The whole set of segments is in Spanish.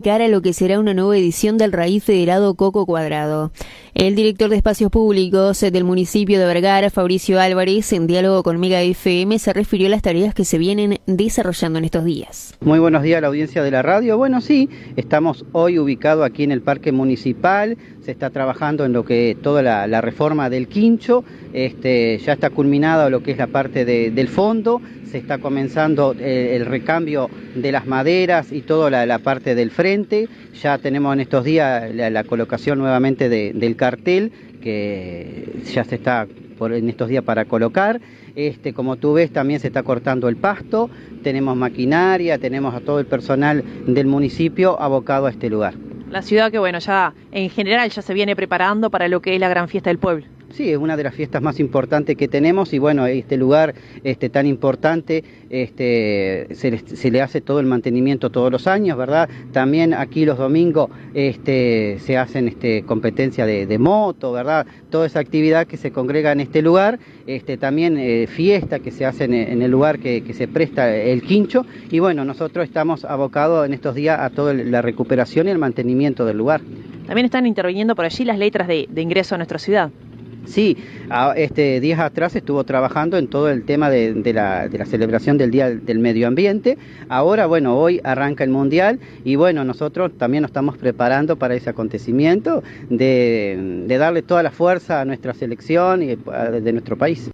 cara a lo que será una nueva edición del Raíz Federado Coco Cuadrado. El director de Espacios Públicos del municipio de Vergara, Fabricio Álvarez, en diálogo con Mega FM, se refirió a las tareas que se vienen desarrollando en estos días. Muy buenos días a la audiencia de la radio. Bueno, sí, estamos hoy ubicados aquí en el Parque Municipal. Se está trabajando en lo que toda la reforma del quincho. Ya está culminado lo que es la parte del fondo. Se está comenzando el recambio de las maderas y toda la parte del frente. Ya tenemos en estos días la colocación nuevamente del cartel, que ya se está en estos días para colocar. Como tú ves, también se está cortando el pasto. Tenemos maquinaria, tenemos a todo el personal del municipio abocado a este lugar. La ciudad que, bueno, ya en general ya se viene preparando para lo que es la gran fiesta del pueblo. Sí, es una de las fiestas más importantes que tenemos y bueno, este lugar tan importante se le hace todo el mantenimiento todos los años, ¿verdad? También aquí los domingos se hacen competencia de moto, ¿verdad? Toda esa actividad que se congrega en este lugar, también fiesta que se hacen en el lugar que se presta el quincho y bueno, nosotros estamos abocados en estos días a toda la recuperación y el mantenimiento del lugar. También están interviniendo por allí las letras de ingreso a nuestra ciudad. Sí, días atrás estuvo trabajando en todo el tema de la celebración del Día del Medio Ambiente. Ahora, bueno, hoy arranca el Mundial y bueno, nosotros también nos estamos preparando para ese acontecimiento de darle toda la fuerza a nuestra selección y de nuestro país.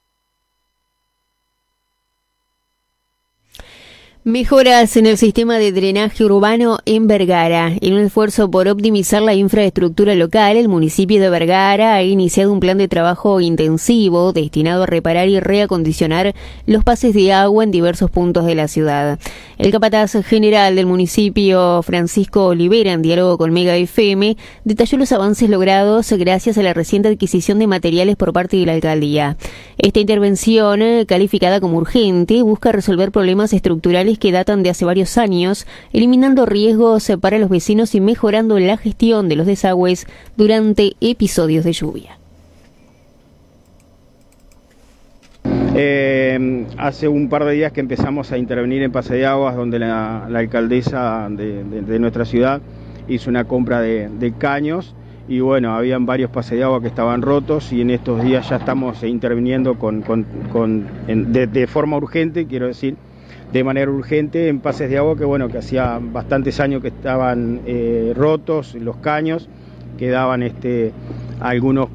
Mejoras en el sistema de drenaje urbano en Vergara. En un esfuerzo por optimizar la infraestructura local, el municipio de Vergara ha iniciado un plan de trabajo intensivo destinado a reparar y reacondicionar los pases de agua en diversos puntos de la ciudad. El capataz general del municipio, Francisco Olivera, en diálogo con Mega FM, detalló los avances logrados gracias a la reciente adquisición de materiales por parte de la alcaldía. Esta intervención, calificada como urgente, busca resolver problemas estructurales que datan de hace varios años, eliminando riesgos para los vecinos y mejorando la gestión de los desagües durante episodios de lluvia. Hace un par de días que empezamos a intervenir en Pase de Aguas, donde la alcaldesa de nuestra ciudad hizo una compra de caños y bueno, habían varios pases de agua que estaban rotos y en estos días ya estamos interviniendo de forma urgente, quiero decir, de manera urgente en pases de agua que bueno, que hacía bastantes años que estaban rotos los caños, quedaban algunos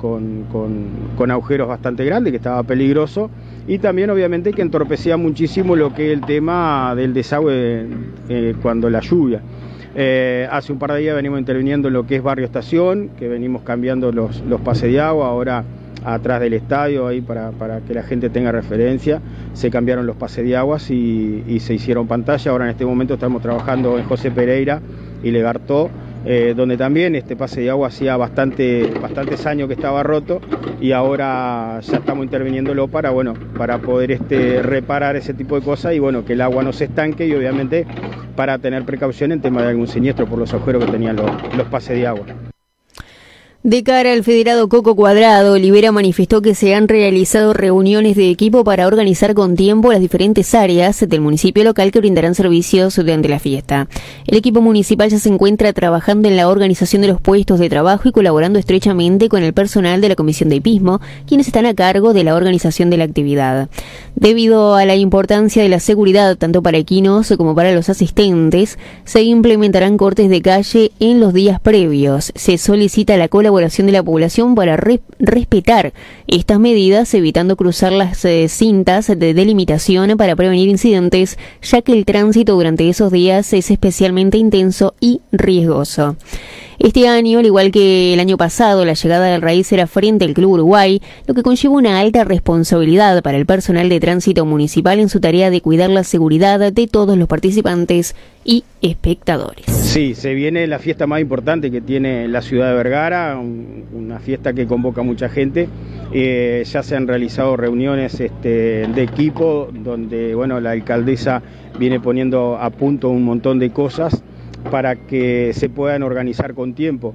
con agujeros bastante grandes, que estaba peligroso, y también obviamente que entorpecía muchísimo lo que es el tema del desagüe cuando la lluvia. Hace un par de días venimos interviniendo en lo que es Barrio Estación, que venimos cambiando los pases de agua, ahora atrás del estadio, ahí para que la gente tenga referencia, se cambiaron los pases de aguas y se hicieron pantalla. Ahora en este momento estamos trabajando en José Pereira y Legartó, donde también este pase de agua hacía bastantes años que estaba roto y ahora ya estamos interviniéndolo para poder reparar ese tipo de cosas y bueno, que el agua no se estanque y obviamente para tener precaución en tema de algún siniestro por los agujeros que tenían los pases de agua. De cara al Federado Coco Cuadrado, Olivera manifestó que se han realizado reuniones de equipo para organizar con tiempo las diferentes áreas del municipio local que brindarán servicios durante la fiesta. El equipo municipal ya se encuentra trabajando en la organización de los puestos de trabajo y colaborando estrechamente con el personal de la Comisión de Hipismo, quienes están a cargo de la organización de la actividad. Debido a la importancia de la seguridad tanto para equinos como para los asistentes, se implementarán cortes de calle en los días previos. Se solicita la colaboración de la población para respetar estas medidas, evitando cruzar las cintas de delimitación para prevenir incidentes, ya que el tránsito durante esos días es especialmente intenso y riesgoso. Este año, al igual que el año pasado, la llegada del Raíz será frente al Club Uruguay, lo que conlleva una alta responsabilidad para el personal de tránsito municipal en su tarea de cuidar la seguridad de todos los participantes y espectadores. Sí, se viene la fiesta más importante que tiene la ciudad de Vergara, una fiesta que convoca a mucha gente. Ya se han realizado reuniones de equipo donde la alcaldesa viene poniendo a punto un montón de cosas para que se puedan organizar con tiempo.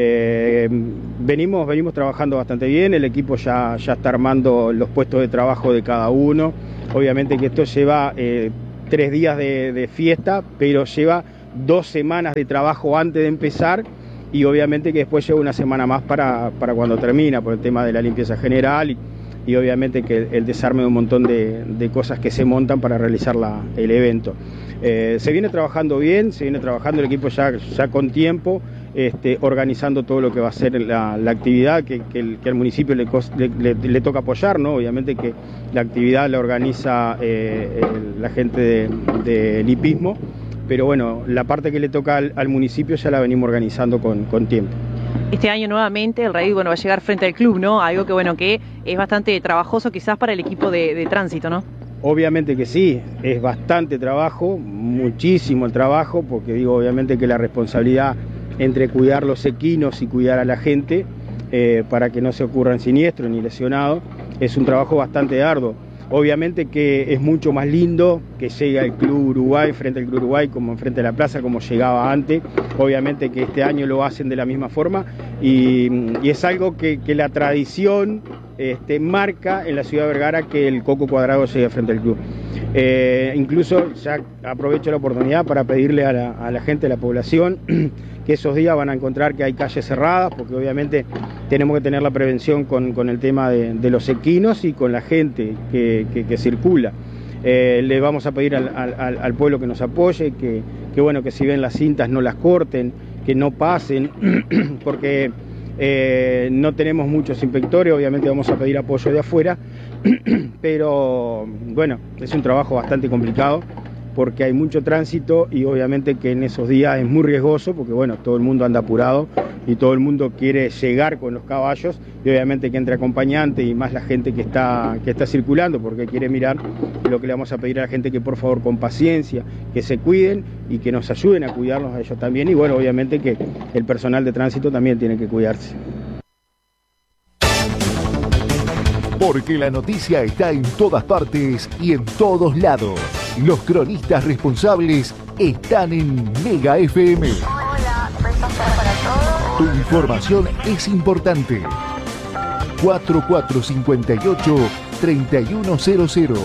Venimos trabajando bastante bien, el equipo ya está armando los puestos de trabajo de cada uno. Obviamente que esto lleva 3 días de fiesta, pero lleva 2 semanas de trabajo antes de empezar, y obviamente que después lleva una semana más para cuando termina, por el tema de la limpieza general y obviamente que el desarme de un montón de cosas que se montan para realizar el evento. Se viene trabajando bien, se viene trabajando el equipo ya con tiempo, organizando todo lo que va a ser la actividad que al municipio le toca apoyar, ¿no? Obviamente que la actividad la organiza la gente del hipismo, pero bueno, la parte que le toca al municipio ya la venimos organizando con tiempo. Este año nuevamente el raid va a llegar frente al club, ¿no? Algo que es bastante trabajoso quizás para el equipo de tránsito, ¿no? Obviamente que sí, es bastante trabajo, muchísimo el trabajo, porque digo, obviamente que la responsabilidad entre cuidar los equinos y cuidar a la gente para que no se ocurran siniestros ni lesionados, es un trabajo bastante arduo. Obviamente que es mucho más lindo que llegue al Club Uruguay, frente al Club Uruguay, como enfrente de la plaza, como llegaba antes. Obviamente que este año lo hacen de la misma forma y es algo que la tradición marca en la ciudad de Vergara, que el Coco Cuadrado llegue frente al club. Incluso ya aprovecho la oportunidad para pedirle a la gente de la población que esos días van a encontrar que hay calles cerradas, porque obviamente tenemos que tener la prevención con el tema de los equinos y con la gente que circula. Le vamos a pedir al pueblo que nos apoye, que bueno, que si ven las cintas no las corten, que no pasen, porque no tenemos muchos inspectores, obviamente vamos a pedir apoyo de afuera, pero bueno, es un trabajo bastante complicado porque hay mucho tránsito y obviamente que en esos días es muy riesgoso porque bueno, todo el mundo anda apurado y todo el mundo quiere llegar con los caballos y obviamente que entre acompañante y más la gente que está circulando porque quiere mirar. Lo que le vamos a pedir a la gente que por favor con paciencia, que se cuiden y que nos ayuden a cuidarnos a ellos también y bueno, obviamente que el personal de tránsito también tiene que cuidarse. Porque la noticia está en todas partes y en todos lados. Los cronistas responsables están en Mega FM. Hola, soy Pastor para todos. Tu información es importante. 4458-3100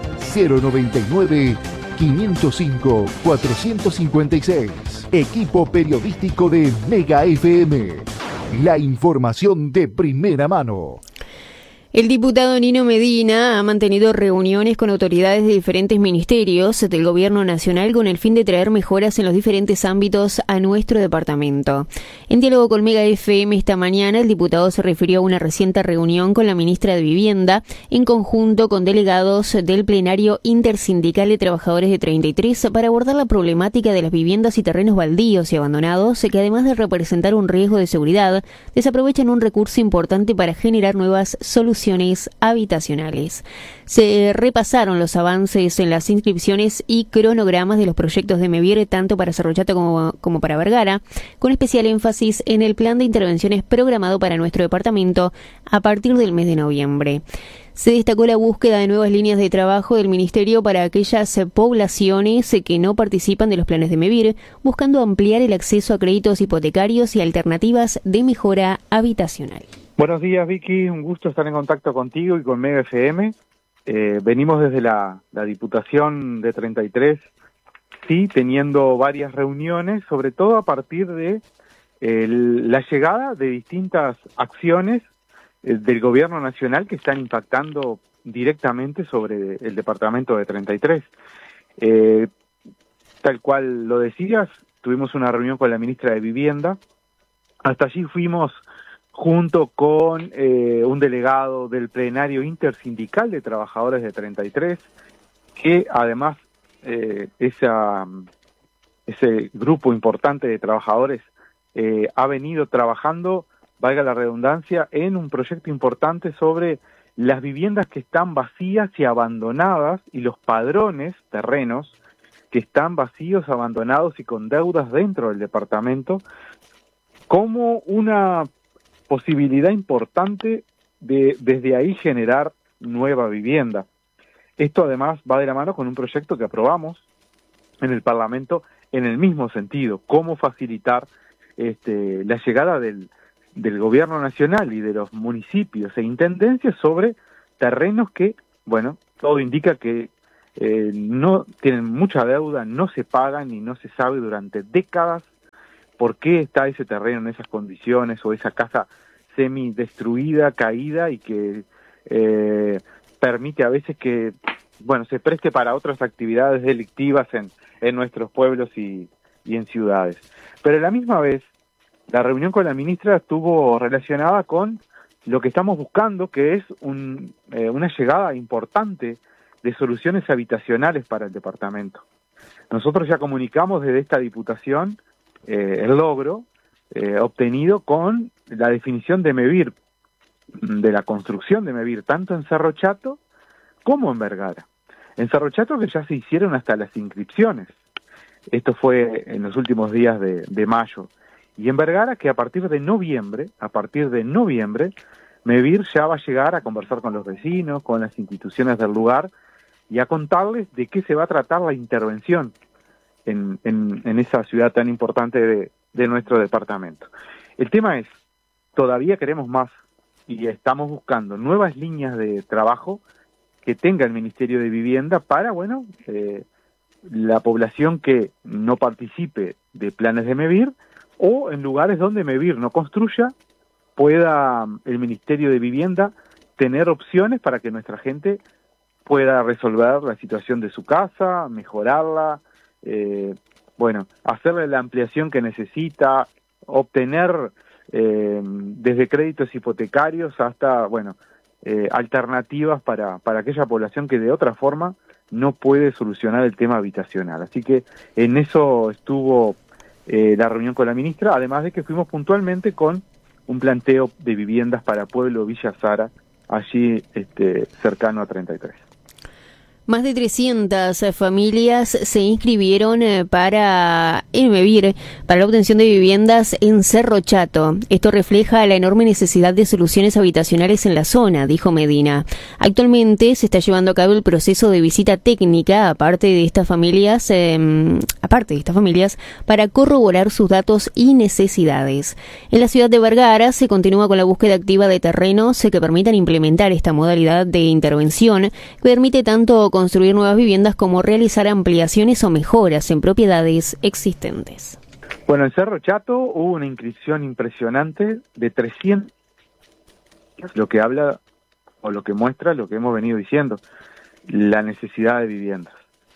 099-505-456. Equipo periodístico de Mega FM. La información de primera mano. El diputado Nino Medina ha mantenido reuniones con autoridades de diferentes ministerios del Gobierno Nacional con el fin de traer mejoras en los diferentes ámbitos a nuestro departamento. En diálogo con Mega FM esta mañana, el diputado se refirió a una reciente reunión con la ministra de Vivienda en conjunto con delegados del Plenario Intersindical de Trabajadores de 33 para abordar la problemática de las viviendas y terrenos baldíos y abandonados que además de representar un riesgo de seguridad, desaprovechan un recurso importante para generar nuevas soluciones habitacionales. Se repasaron los avances en las inscripciones y cronogramas de los proyectos de MEVIR tanto para Cerro Chato como para Vergara, con especial énfasis en el plan de intervenciones programado para nuestro departamento a partir del mes de noviembre. Se destacó la búsqueda de nuevas líneas de trabajo del Ministerio para aquellas poblaciones que no participan de los planes de MEVIR, buscando ampliar el acceso a créditos hipotecarios y alternativas de mejora habitacional. Buenos días, Vicky. Un gusto estar en contacto contigo y con Mega FM. Venimos desde la Diputación de 33, sí, teniendo varias reuniones, sobre todo a partir de la llegada de distintas acciones del Gobierno Nacional que están impactando directamente sobre el Departamento de 33. Tal cual lo decías, tuvimos una reunión con la ministra de Vivienda. Hasta allí fuimos junto con un delegado del Plenario Intersindical de Trabajadores de 33, que además ese grupo importante de trabajadores ha venido trabajando, valga la redundancia, en un proyecto importante sobre las viviendas que están vacías y abandonadas y los padrones, terrenos, que están vacíos, abandonados y con deudas dentro del departamento, como una posibilidad importante de desde ahí generar nueva vivienda. Esto además va de la mano con un proyecto que aprobamos en el Parlamento en el mismo sentido, cómo facilitar la llegada del Gobierno Nacional y de los municipios e intendencias sobre terrenos que, bueno, todo indica que no tienen mucha deuda, no se pagan y no se sabe durante décadas por qué está ese terreno en esas condiciones o esa casa semi-destruida, caída y que permite a veces que, bueno, se preste para otras actividades delictivas en nuestros pueblos y en ciudades. Pero a la misma vez, la reunión con la ministra estuvo relacionada con lo que estamos buscando, que es una llegada importante de soluciones habitacionales para el departamento. Nosotros ya comunicamos desde esta diputación el logro obtenido con la definición de MEVIR, de la construcción de MEVIR, tanto en Cerro Chato como en Vergara. En Cerro Chato que ya se hicieron hasta las inscripciones. Esto fue en los últimos días de mayo. Y en Vergara que a partir de noviembre, MEVIR ya va a llegar a conversar con los vecinos, con las instituciones del lugar y a contarles de qué se va a tratar la intervención en esa ciudad tan importante de nuestro departamento. El tema es, todavía queremos más y estamos buscando nuevas líneas de trabajo que tenga el Ministerio de Vivienda para, bueno, la población que no participe de planes de MEVIR o en lugares donde MEVIR no construya, pueda el Ministerio de Vivienda tener opciones para que nuestra gente pueda resolver la situación de su casa, mejorarla, bueno, hacerle la ampliación que necesita, obtener desde créditos hipotecarios hasta, bueno, alternativas para aquella población que de otra forma no puede solucionar el tema habitacional. Así que en eso estuvo la reunión con la ministra, además de que fuimos puntualmente con un planteo de viviendas para Pueblo Villa Sara, allí cercano a 33. Más de 300 familias se inscribieron para MEVIR, para la obtención de viviendas en Cerro Chato. Esto refleja la enorme necesidad de soluciones habitacionales en la zona, dijo Medina. Actualmente se está llevando a cabo el proceso de visita técnica, aparte de estas familias, para corroborar sus datos y necesidades. En la ciudad de Vergara se continúa con la búsqueda activa de terrenos que permitan implementar esta modalidad de intervención, que permite tanto construir nuevas viviendas como realizar ampliaciones o mejoras en propiedades existentes. Bueno, en Cerro Chato hubo una inscripción impresionante de 300, lo que habla o lo que muestra lo que hemos venido diciendo, la necesidad de viviendas.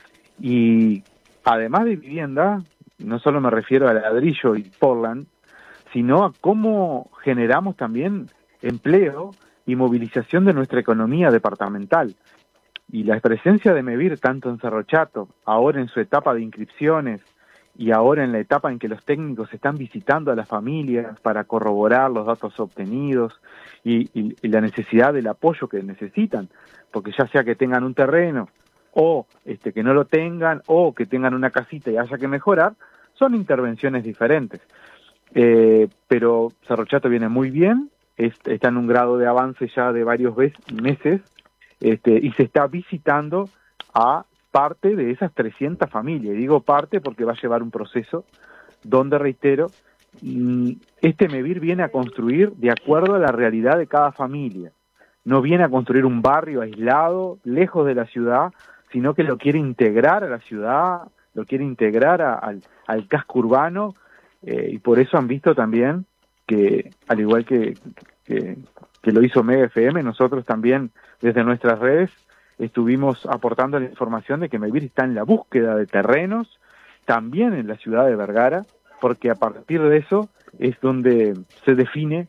Y además de vivienda, no solo me refiero a ladrillo y Portland, sino a cómo generamos también empleo y movilización de nuestra economía departamental. Y la presencia de MEVIR tanto en Cerro Chato, ahora en su etapa de inscripciones y ahora en la etapa en que los técnicos están visitando a las familias para corroborar los datos obtenidos y la necesidad del apoyo que necesitan, porque ya sea que tengan un terreno o que no lo tengan o que tengan una casita y haya que mejorar, son intervenciones diferentes. Pero Cerro Chato viene muy bien, está en un grado de avance ya de varios meses, y se está visitando a parte de esas 300 familias. Y digo parte porque va a llevar un proceso donde, reitero, MEVIR viene a construir de acuerdo a la realidad de cada familia. No viene a construir un barrio aislado, lejos de la ciudad, sino que lo quiere integrar a la ciudad, lo quiere integrar al casco urbano, y por eso han visto también que, al igual que lo hizo Mega FM, nosotros también desde nuestras redes estuvimos aportando la información de que MEVIR está en la búsqueda de terrenos, también en la ciudad de Vergara, porque a partir de eso es donde se define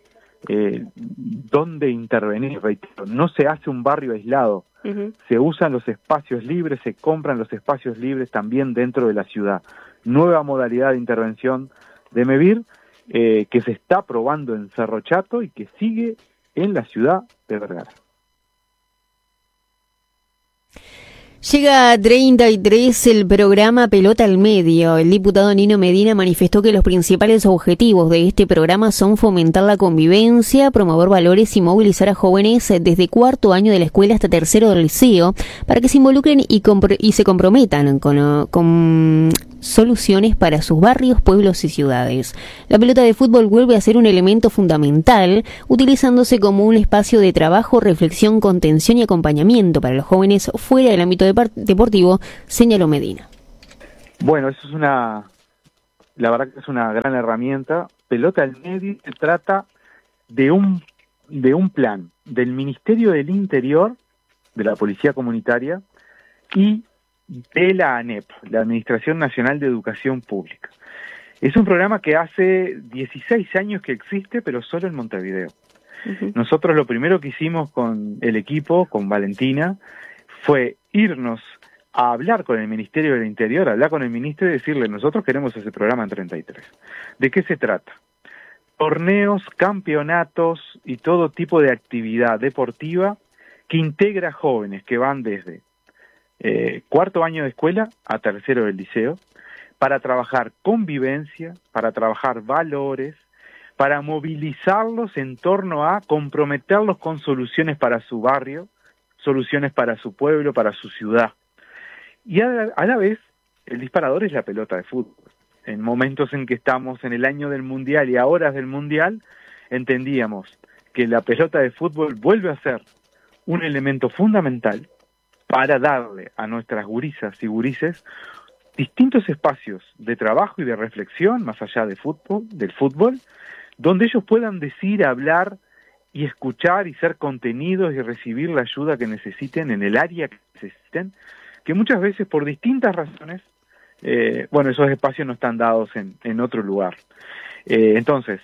dónde intervenir. Reitero, no se hace un barrio aislado, se usan los espacios libres, se compran los espacios libres también dentro de la ciudad. Nueva modalidad de intervención de MEVIR que se está probando en Cerro Chato y que sigue en la ciudad de Vergara. Llega a 33 el programa Pelota al Medio. El diputado Nino Medina manifestó que los principales objetivos de este programa son fomentar la convivencia, promover valores y movilizar a jóvenes desde cuarto año de la escuela hasta tercero del liceo para que se involucren y se comprometan con soluciones para sus barrios, pueblos y ciudades. La pelota de fútbol vuelve a ser un elemento fundamental, utilizándose como un espacio de trabajo, reflexión, contención y acompañamiento para los jóvenes fuera del ámbito deportivo deportivo, señaló Medina. Bueno, eso es la verdad que es una gran herramienta. Pelota al Medio se trata de un plan del Ministerio del Interior, de la Policía Comunitaria, y de la ANEP, la Administración Nacional de Educación Pública. Es un programa que hace 16 años que existe, pero solo en Montevideo. Uh-huh. Nosotros lo primero que hicimos con el equipo, con Valentina, fue irnos a hablar con el Ministerio del Interior, hablar con el ministro y decirle, nosotros queremos ese programa en 33. ¿De qué se trata? Torneos, campeonatos y todo tipo de actividad deportiva que integra jóvenes que van desde cuarto año de escuela a tercero del liceo, para trabajar convivencia, para trabajar valores, para movilizarlos en torno a comprometerlos con soluciones para su barrio, soluciones para su pueblo, para su ciudad. Y a la vez, el disparador es la pelota de fútbol. En momentos en que estamos en el año del Mundial y a horas del Mundial, entendíamos que la pelota de fútbol vuelve a ser un elemento fundamental para darle a nuestras gurisas y gurises distintos espacios de trabajo y de reflexión, más allá del fútbol, donde ellos puedan decir, hablar y escuchar y ser contenidos y recibir la ayuda que necesiten en el área que necesiten, que muchas veces por distintas razones, esos espacios no están dados en otro lugar. Entonces,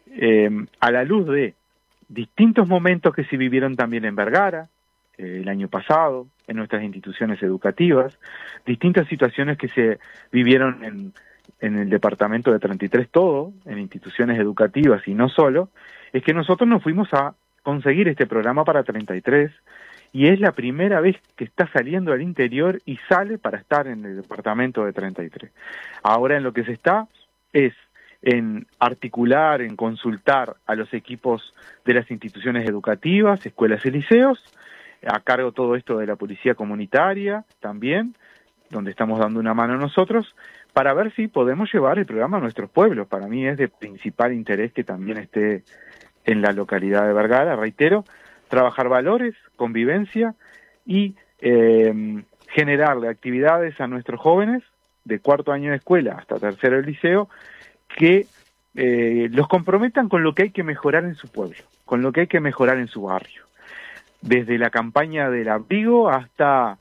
a la luz de distintos momentos que se vivieron también en Vergara, el año pasado, en nuestras instituciones educativas, distintas situaciones que se vivieron en el departamento de 33 todo, en instituciones educativas y no solo, es que nosotros nos fuimos a conseguir este programa para 33 y es la primera vez que está saliendo al interior y sale para estar en el departamento de 33. Ahora en lo que se está es en articular, en consultar a los equipos de las instituciones educativas, escuelas y liceos, a cargo todo esto de la policía comunitaria también, donde estamos dando una mano nosotros, para ver si podemos llevar el programa a nuestros pueblos. Para mí es de principal interés que también esté en la localidad de Vergara, reitero, trabajar valores, convivencia y generarle actividades a nuestros jóvenes de cuarto año de escuela hasta tercero del liceo que los comprometan con lo que hay que mejorar en su pueblo, con lo que hay que mejorar en su barrio. Desde la campaña del abrigo hasta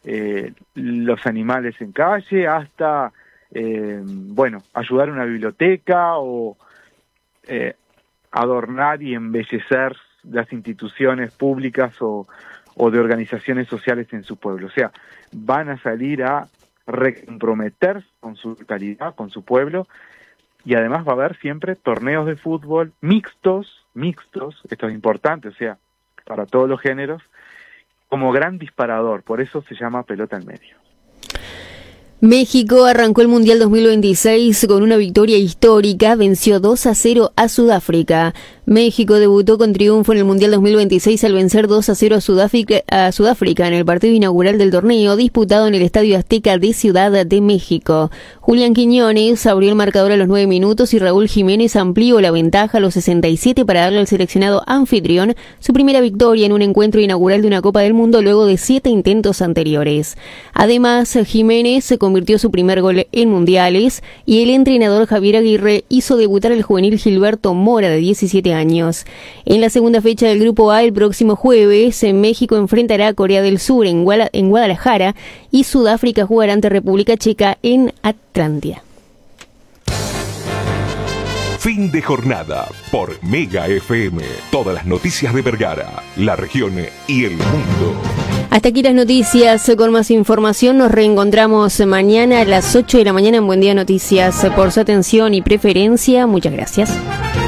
los animales en calle, hasta, ayudar a una biblioteca o adornar y embellecer las instituciones públicas o de organizaciones sociales en su pueblo. O sea, van a salir a recomprometer con su localidad, con su pueblo, y además va a haber siempre torneos de fútbol mixtos, esto es importante, o sea, para todos los géneros, como gran disparador, por eso se llama pelota al medio. México arrancó el Mundial 2026 con una victoria histórica, venció 2-0 a Sudáfrica. México debutó con triunfo en el Mundial 2026 al vencer 2-0 a Sudáfrica en el partido inaugural del torneo disputado en el Estadio Azteca de Ciudad de México. Julián Quiñones abrió el marcador a los 9 minutos y Raúl Jiménez amplió la ventaja a los 67 para darle al seleccionado anfitrión su primera victoria en un encuentro inaugural de una Copa del Mundo luego de 7 intentos anteriores. Además, Jiménez convirtió su primer gol en mundiales y el entrenador Javier Aguirre hizo debutar al juvenil Gilberto Mora de 17 años. En la segunda fecha del Grupo A, el próximo jueves, México enfrentará a Corea del Sur en Guadalajara y Sudáfrica jugará ante República Checa en Atlántida. Fin de jornada por Mega FM. Todas las noticias de Vergara, la región y el mundo. Hasta aquí las noticias. Con más información nos reencontramos mañana a las 8 de la mañana en Buen Día Noticias. Por su atención y preferencia, muchas gracias.